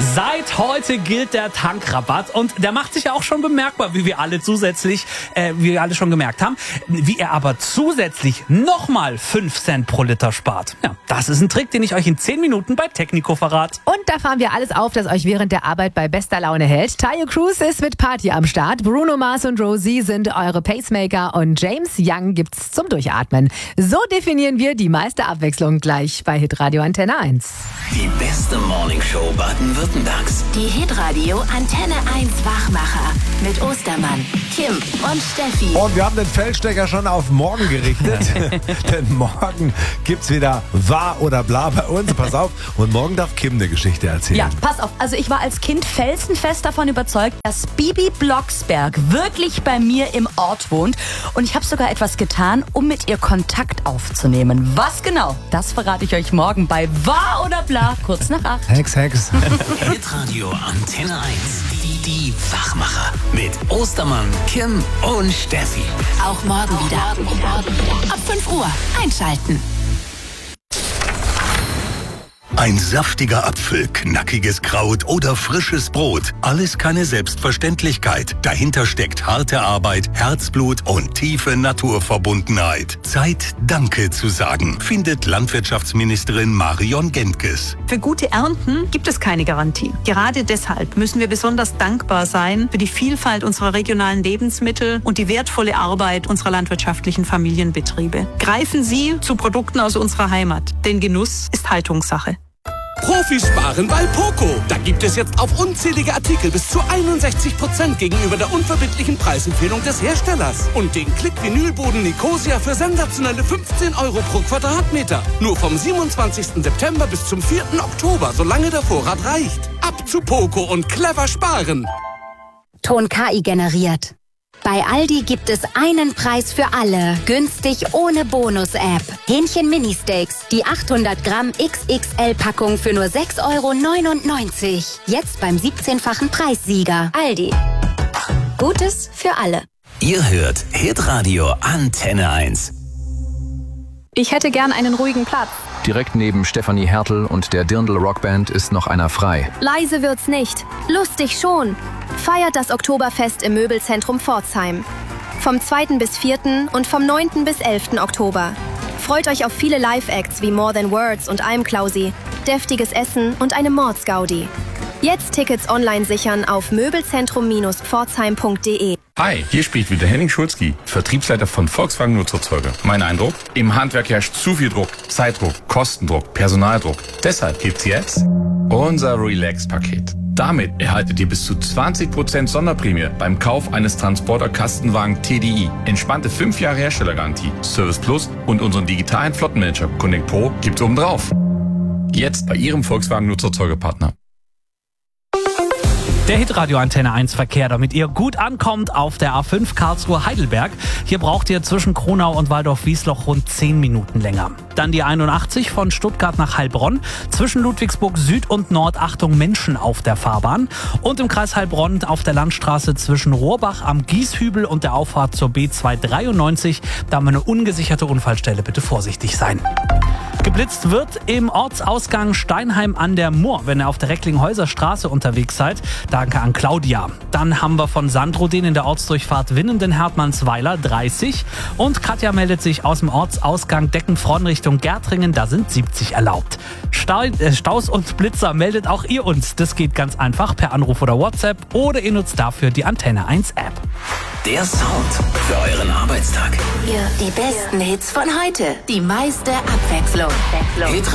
Seit heute gilt der Tankrabatt und der macht sich ja auch schon bemerkbar, wie wir alle schon gemerkt haben. Wie er aber zusätzlich nochmal 5 Cent pro Liter spart. Ja, das ist ein Trick, den ich euch in 10 Minuten bei Technico verrate. Und da fahren wir alles auf, das euch während der Arbeit bei bester Laune hält. Tayo Cruz ist mit Party am Start. Bruno Mars und Rosie sind eure Pacemaker und James Young gibt's zum Durchatmen. So definieren wir die meiste Abwechslung gleich bei Hitradio Antenne 1. Die beste Morningshow Baden-Württembergs. Die Hitradio Antenne 1 Wachmacher mit Ostermann, Kim und Steffi. Und wir haben den Feldstecker schon auf morgen gerichtet. Denn morgen gibt's wieder Wahr oder Bla bei uns. Pass auf. Und morgen darf Kim eine Geschichte erzählen. Ja, pass auf. Also ich war als Kind felsenfest davon überzeugt, dass Bibi Blocksberg wirklich bei mir im Ort wohnt. Und ich habe sogar etwas getan, um mit ihr Kontakt aufzunehmen. Was genau? Das verrate ich euch morgen bei Wahr oder Bla, kurz nach 8. Hex. Hitradio Antenne 1. Die Wachmacher mit Ostermann, Kim und Steffi. Auch morgen wieder. Ab 5 Uhr einschalten. Ein saftiger Apfel, knackiges Kraut oder frisches Brot. Alles keine Selbstverständlichkeit. Dahinter steckt harte Arbeit, Herzblut und tiefe Naturverbundenheit. Zeit, Danke zu sagen, findet Landwirtschaftsministerin Marion Gentges. Für gute Ernten gibt es keine Garantie. Gerade deshalb müssen wir besonders dankbar sein für die Vielfalt unserer regionalen Lebensmittel und die wertvolle Arbeit unserer landwirtschaftlichen Familienbetriebe. Greifen Sie zu Produkten aus unserer Heimat, denn Genuss ist Haltungssache. Profis sparen bei Poco. Da gibt es jetzt auf unzählige Artikel bis zu 61% gegenüber der unverbindlichen Preisempfehlung des Herstellers. Und den Klick-Vinylboden Nicosia für sensationelle 15 € pro Quadratmeter. Nur vom 27. September bis zum 4. Oktober, solange der Vorrat reicht. Ab zu Poco und clever sparen. Ton KI generiert. Bei Aldi gibt es einen Preis für alle. Günstig ohne Bonus-App. Hähnchen Mini-Steaks. Die 800 Gramm XXL-Packung für nur 6,99 €. Jetzt beim 17-fachen Preissieger. Aldi. Gutes für alle. Ihr hört Hitradio Antenne 1. Ich hätte gern einen ruhigen Platz. Direkt neben Stefanie Hertel und der Dirndl Rockband ist noch einer frei. Leise wird's nicht. Lustig schon. Feiert das Oktoberfest im Möbelzentrum Pforzheim. Vom 2. bis 4. und vom 9. bis 11. Oktober. Freut euch auf viele Live-Acts wie More Than Words und I'm Klausi, deftiges Essen und eine Mordsgaudi. Jetzt Tickets online sichern auf möbelzentrum-pforzheim.de. Hi, hier spricht wieder Henning Schulzki, Vertriebsleiter von Volkswagen Nutzfahrzeuge. Mein Eindruck? Im Handwerk herrscht zu viel Druck, Zeitdruck, Kostendruck, Personaldruck. Deshalb gibt's jetzt unser Relax-Paket. Damit erhaltet ihr bis zu 20% Sonderprämie beim Kauf eines Transporter-Kastenwagen TDI. Entspannte 5 Jahre Herstellergarantie, Service Plus und unseren digitalen Flottenmanager Connect Pro gibt's obendrauf. Jetzt bei Ihrem Volkswagen Nutzfahrzeugepartner. Der Hitradio Antenne 1 Verkehr, damit ihr gut ankommt auf der A5 Karlsruhe-Heidelberg. Hier braucht ihr zwischen Kronau und Waldorf-Wiesloch rund 10 Minuten länger. Dann die 81 von Stuttgart nach Heilbronn. Zwischen Ludwigsburg Süd und Nord, Achtung, Menschen auf der Fahrbahn. Und im Kreis Heilbronn auf der Landstraße zwischen Rohrbach am Gieshübel und der Auffahrt zur B293. Da haben wir eine ungesicherte Unfallstelle, bitte vorsichtig sein. Geblitzt wird im Ortsausgang Steinheim an der Mur, wenn ihr auf der Recklinghäuser Straße unterwegs seid. Danke an Claudia. Dann haben wir von Sandrodin in der Ortsdurchfahrt Winnenden-Hertmannsweiler 30. Und Katja meldet sich aus dem Ortsausgang Deckenfronn Richtung Gärtringen. Da sind 70 erlaubt. Staus und Blitzer meldet auch ihr uns. Das geht ganz einfach per Anruf oder WhatsApp oder ihr nutzt dafür die Antenne 1 App. Der Sound für euren Arbeitstag. Die besten Hits von heute. Die meiste Abwechslung.